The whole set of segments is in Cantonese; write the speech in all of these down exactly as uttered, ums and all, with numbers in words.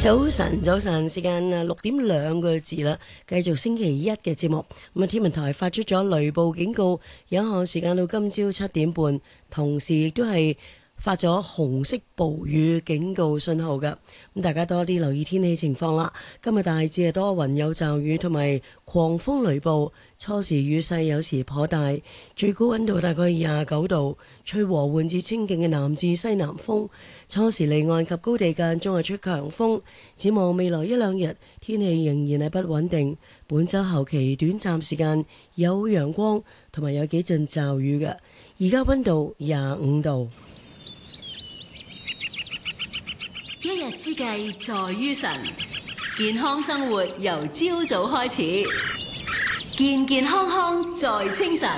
早晨，早晨，時間啊六點兩個字啦，繼續星期一嘅節目。咁啊，天文台發出咗雷暴警告，有效時間到今朝七點半，同時亦都係發咗紅色暴雨警告信號㗎。咁大家多啲留意天氣情況啦。今日大致係多雲有驟雨同埋狂風雷暴，初時雨勢有時頗大，最高溫度大概廿九度，吹和緩至清勁嘅南至西南風。初時離岸及高地間中係出強風。展望未來一兩日天氣仍然係不穩定，本週後期短暫時間有陽光同埋有幾陣驟雨嘅。而家溫度廿五度。 一日之計在於晨，健康生活由朝早開始，健健康康在清晨。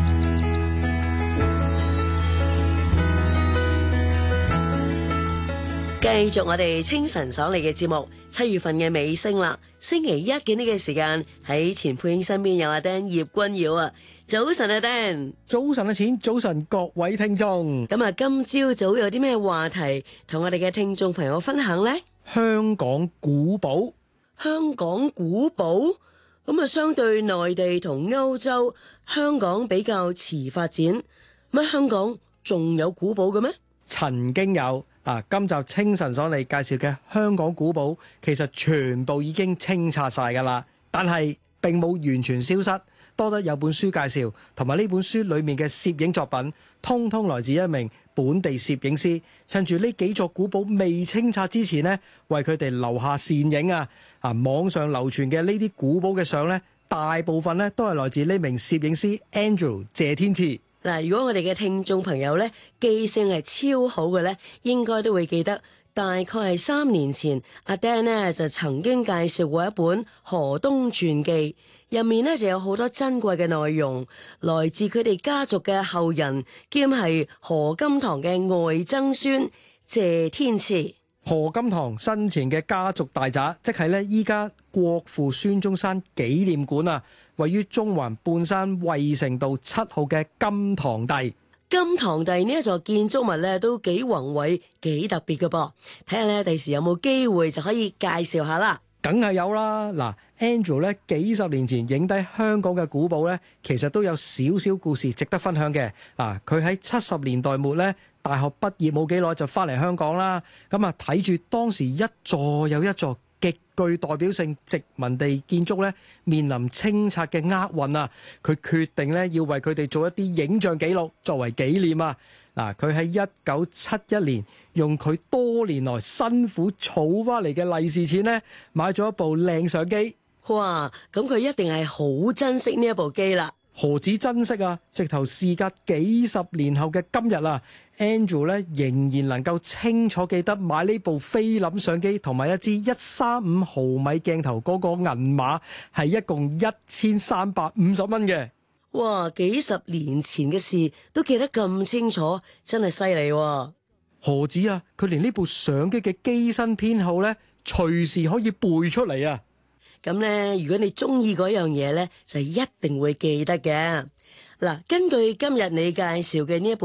繼續我哋清晨爽利嘅節目，七月份嘅尾聲啦。星期一嘅呢個時間喺前配音身邊有阿丁葉君瑤啊，早晨阿丁， 早晨嘅錢，早晨各位聽眾。 咁啊，今朝早有啲咩話題同我哋嘅聽眾朋友分享呢？ 香港古堡， 香港古堡，咁啊，相對內地同歐洲，香港比較遲發展。乜香港仲有古堡嘅咩？ 曾經有。嗱，今集清晨所嚟介紹嘅香港古堡，其實全部已經清拆晒噶啦，但係並冇完全消失，多得有本書介紹，同埋呢本書裏面嘅攝影作品，通通來自一名本地攝影師，趁住呢幾座古堡未清拆之前呢，為佢哋留下倩影啊！啊，網上流傳嘅呢啲古堡嘅相呢，大部分呢都係來自呢名攝影師 Andrew 謝天賜。 嗱，如果我哋嘅聽眾朋友呢，記性係超好嘅呢，應該都會記得，大概係三年前，阿 Dan 呢就曾經介紹過一本何東傳記，入面呢就有好多珍貴嘅內容，來自佢哋家族嘅後人，兼係何金堂嘅外曾孫謝天賜。 何金堂生前嘅家族大宅，即係呢依家國父孫中山紀念館啊，位於中環半山衛城道七號嘅金堂第。 金堂第呢一座建築物咧都幾宏偉，幾特別嘅噃。睇下咧，第時有冇機會就可以介紹下啦。 梗係有啦。嗱 Andrew 咧幾十年前影低香港嘅古堡咧，其實都有少少故事值得分享嘅。嗱，佢喺七十年代末咧，大學畢業冇幾耐就翻嚟香港啦。咁啊，睇住當時一座又一座極具代表性殖民地建築咧，面臨清拆嘅厄運啊！佢決定咧要為佢哋做一啲影像記錄作為紀念啊！嗱，佢喺一九七一年用佢多年來辛苦儲翻嚟嘅利是錢咧，買咗一部靚相機。 哇！咁佢一定係好珍惜呢一部機啦。 何止珍惜啊！直頭事隔幾十年後嘅今日啊 ，Andrew 咧仍然能夠清楚記得買呢部菲林相機同埋一支一三五毫米鏡頭嗰個銀碼係一共一千三百五十蚊嘅。 哇！幾十年前嘅事都記得咁清楚，真係犀利喎。 何止啊！佢連呢部相機嘅機身編號咧，隨時可以背出嚟啊！ 咁呢，如果你中意嗰樣嘢呢，就一定會記得嘅。嗱，根據今日你介紹嘅呢一本